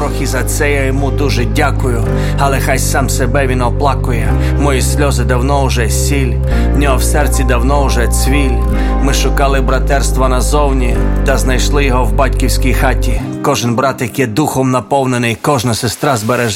ворог, і за це я йому дуже дякую. Але хай сам себе він оплакує. Мої сльози давно уже сіль, в нього в серці давно уже цвіль. Ми шукали братерства назовні, та знайшли його в батьківській хаті. Кожен братик є духом наповнений, кожна сестра збереже